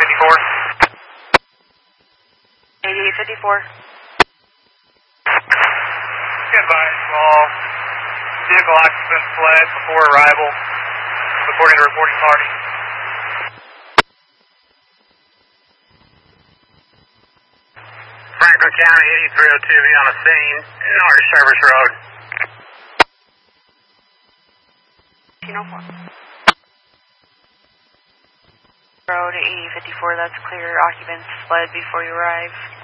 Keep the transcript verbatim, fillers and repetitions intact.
fifty-four. eighty-eight fifty-four. Advise all vehicle occupants fled before arrival, according to reporting party. Franklin County eighty-three oh two, be on the scene, North Service Road. fifteen oh four. Road eighty-eight fifty-four, that's clear. Occupants fled before you arrive.